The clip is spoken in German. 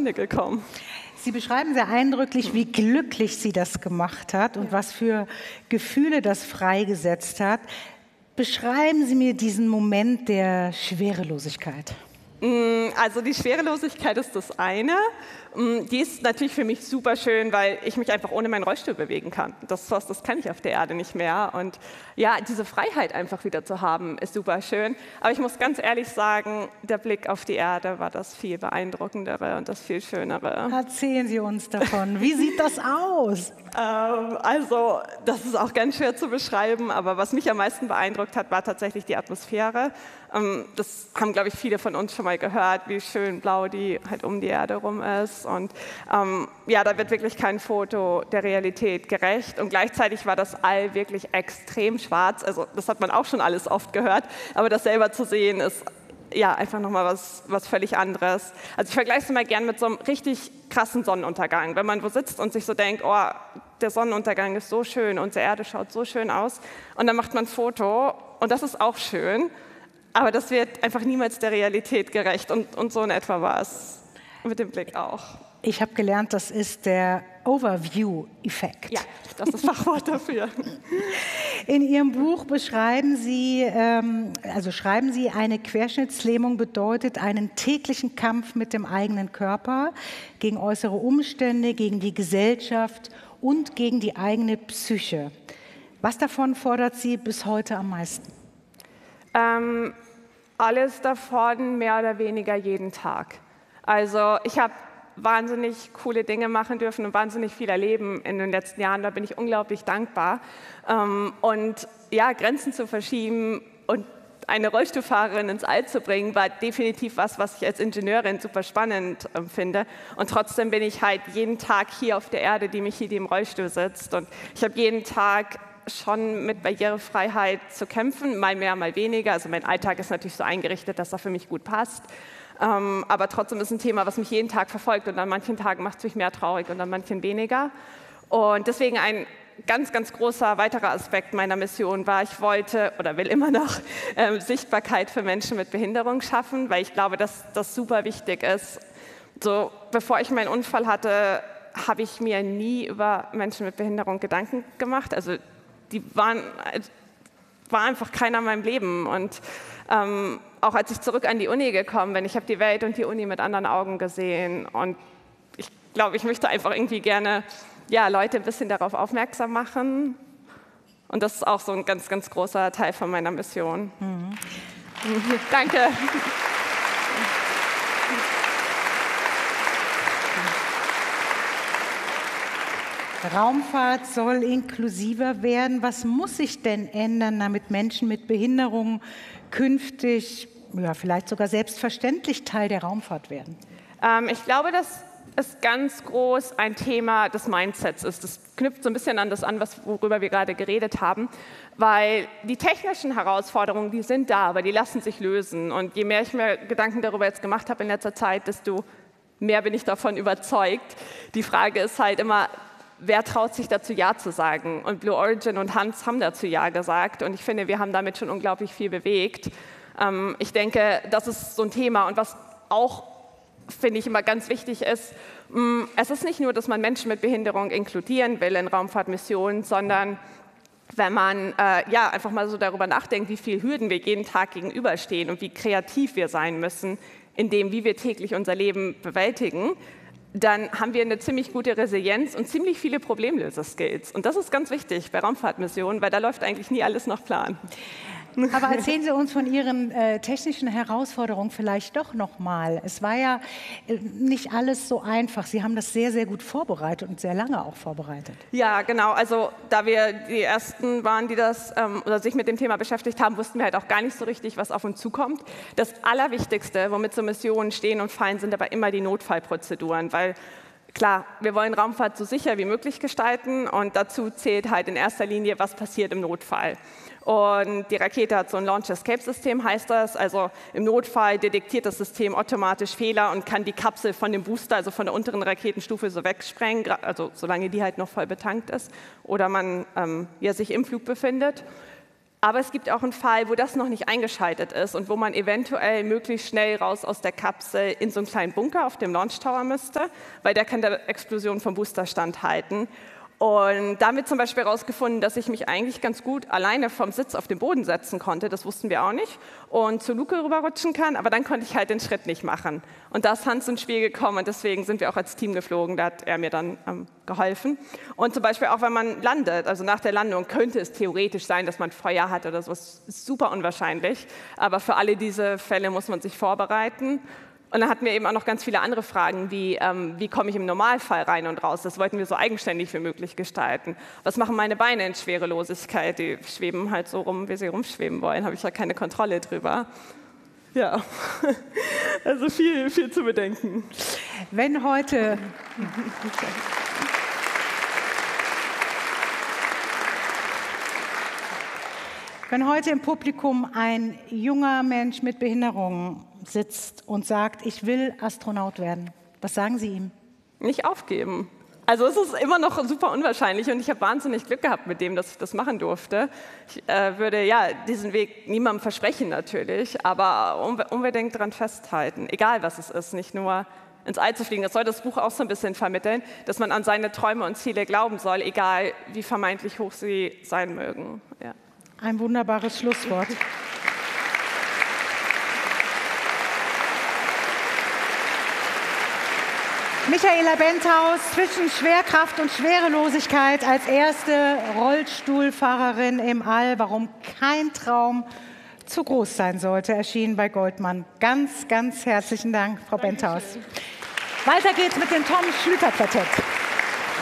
zustande gekommen? Sie beschreiben sehr eindrücklich, wie glücklich sie das gemacht hat und was für Gefühle das freigesetzt hat. Beschreiben Sie mir diesen Moment der Schwerelosigkeit. Also die Schwerelosigkeit ist das eine. Die ist natürlich für mich super schön, weil ich mich einfach ohne meinen Rollstuhl bewegen kann. Das kann ich auf der Erde nicht mehr. Und ja, diese Freiheit einfach wieder zu haben, ist super schön. Aber ich muss ganz ehrlich sagen, der Blick auf die Erde war das viel beeindruckendere und das viel schönere. Erzählen Sie uns davon. Wie sieht das aus? Also das ist auch ganz schwer zu beschreiben, aber was mich am meisten beeindruckt hat, war tatsächlich die Atmosphäre. Das haben, glaube ich, viele von uns schon mal gehört, wie schön blau die halt um die Erde rum ist. Und ja, da wird wirklich kein Foto der Realität gerecht. Und gleichzeitig war das All wirklich extrem schwarz. Also das hat man auch schon alles oft gehört, aber das selber zu sehen ist ja einfach nochmal was völlig anderes. Also ich vergleiche es mal gern mit so einem richtig krassen Sonnenuntergang. Wenn man wo sitzt und sich so denkt, oh, der Sonnenuntergang ist so schön, unsere Erde schaut so schön aus. Und dann macht man ein Foto und das ist auch schön. Aber das wird einfach niemals der Realität gerecht. Und so in etwa war es mit dem Blick auch. Ich habe gelernt, das ist der Overview-Effekt. Ja, das ist das Fachwort dafür. In Ihrem Buch beschreiben Sie, schreiben Sie, eine Querschnittslähmung bedeutet einen täglichen Kampf mit dem eigenen Körper, gegen äußere Umstände, gegen die Gesellschaft und gegen die eigene Psyche. Was davon fordert Sie bis heute am meisten? Alles davon mehr oder weniger jeden Tag. Also ich habe wahnsinnig coole Dinge machen dürfen und wahnsinnig viel erleben in den letzten Jahren. Da bin ich unglaublich dankbar. Und ja, Grenzen zu verschieben und eine Rollstuhlfahrerin ins All zu bringen, war definitiv was ich als Ingenieurin super spannend finde. Und trotzdem bin ich halt jeden Tag hier auf der Erde, die im Rollstuhl sitzt. Und ich habe jeden Tag schon mit Barrierefreiheit zu kämpfen, mal mehr, mal weniger. Also mein Alltag ist natürlich so eingerichtet, dass er für mich gut passt. Aber trotzdem ist ein Thema, was mich jeden Tag verfolgt. Und an manchen Tagen macht es mich mehr traurig und an manchen weniger. Und deswegen ein ganz, ganz großer weiterer Aspekt meiner Mission war, ich wollte oder will immer noch Sichtbarkeit für Menschen mit Behinderung schaffen, weil ich glaube, dass das super wichtig ist. So, bevor ich meinen Unfall hatte, habe ich mir nie über Menschen mit Behinderung Gedanken gemacht. Also war einfach keiner in meinem Leben. Und auch als ich zurück an die Uni gekommen bin, ich habe die Welt und die Uni mit anderen Augen gesehen. Und ich glaube, ich möchte einfach irgendwie gerne Leute ein bisschen darauf aufmerksam machen. Und das ist auch so ein ganz, ganz großer Teil von meiner Mission. Mhm. Danke. Raumfahrt soll inklusiver werden. Was muss sich denn ändern, damit Menschen mit Behinderungen künftig, vielleicht sogar selbstverständlich Teil der Raumfahrt werden? Ich glaube, dass es ganz groß ein Thema des Mindsets ist. Das knüpft so ein bisschen an das an, worüber wir gerade geredet haben, weil die technischen Herausforderungen, die sind da, aber die lassen sich lösen. Und je mehr ich mir Gedanken darüber jetzt gemacht habe in letzter Zeit, desto mehr bin ich davon überzeugt. Die Frage ist halt immer, wer traut sich dazu, Ja zu sagen? Und Blue Origin und Hans haben dazu Ja gesagt. Und ich finde, wir haben damit schon unglaublich viel bewegt. Ich denke, das ist so ein Thema. Und was auch, finde ich, immer ganz wichtig ist, es ist nicht nur, dass man Menschen mit Behinderung inkludieren will in Raumfahrtmissionen, sondern wenn man einfach mal so darüber nachdenkt, wie viele Hürden wir jeden Tag gegenüberstehen und wie kreativ wir sein müssen, in dem, wie wir täglich unser Leben bewältigen, dann haben wir eine ziemlich gute Resilienz und ziemlich viele Problemlöser-Skills. Und das ist ganz wichtig bei Raumfahrtmissionen, weil da läuft eigentlich nie alles nach Plan. Aber erzählen Sie uns von Ihren technischen Herausforderungen vielleicht doch noch mal. Es war ja nicht alles so einfach. Sie haben das sehr, sehr gut vorbereitet und sehr lange auch vorbereitet. Ja, genau. Also da wir die Ersten waren, die das oder sich mit dem Thema beschäftigt haben, wussten wir halt auch gar nicht so richtig, was auf uns zukommt. Das Allerwichtigste, womit so Missionen stehen und fallen, sind aber immer die Notfallprozeduren, weil klar, wir wollen Raumfahrt so sicher wie möglich gestalten und dazu zählt halt in erster Linie, was passiert im Notfall. Und die Rakete hat so ein Launch-Escape-System, heißt das. Also im Notfall detektiert das System automatisch Fehler und kann die Kapsel von dem Booster, also von der unteren Raketenstufe, so wegsprengen, also solange die halt noch voll betankt ist oder man sich im Flug befindet. Aber es gibt auch einen Fall, wo das noch nicht eingeschaltet ist und wo man eventuell möglichst schnell raus aus der Kapsel in so einen kleinen Bunker auf dem Launch Tower müsste, weil der kann der Explosion vom Booster standhalten. Und damit zum Beispiel herausgefunden, dass ich mich eigentlich ganz gut alleine vom Sitz auf den Boden setzen konnte, das wussten wir auch nicht, und zur Luke rüberrutschen kann, aber dann konnte ich halt den Schritt nicht machen. Und da ist Hans ins Spiel gekommen und deswegen sind wir auch als Team geflogen, da hat er mir dann geholfen. Und zum Beispiel auch, wenn man landet, also nach der Landung könnte es theoretisch sein, dass man Feuer hat oder sowas, ist super unwahrscheinlich, aber für alle diese Fälle muss man sich vorbereiten. Und dann hatten wir eben auch noch ganz viele andere Fragen, wie komme ich im Normalfall rein und raus? Das wollten wir so eigenständig wie möglich gestalten. Was machen meine Beine in Schwerelosigkeit? Die schweben halt so rum, wie sie rumschweben wollen. Habe ich ja keine Kontrolle drüber. Ja, also viel zu bedenken. Wenn heute im Publikum ein junger Mensch mit Behinderung sitzt und sagt, ich will Astronaut werden, was sagen Sie ihm? Nicht aufgeben. Also es ist immer noch super unwahrscheinlich und ich habe wahnsinnig Glück gehabt mit dem, dass ich das machen durfte. Ich würde diesen Weg niemandem versprechen natürlich, aber unbedingt daran festhalten, egal was es ist, nicht nur ins All zu fliegen. Das soll das Buch auch so ein bisschen vermitteln, dass man an seine Träume und Ziele glauben soll, egal wie vermeintlich hoch sie sein mögen. Ja. Ein wunderbares Schlusswort. Michaela Benthaus, zwischen Schwerkraft und Schwerelosigkeit als erste Rollstuhlfahrerin im All, warum kein Traum zu groß sein sollte, erschienen bei Goldmann. Ganz, ganz herzlichen Dank, Frau Benthaus. Weiter geht's mit dem Tom Schlüter Quartett.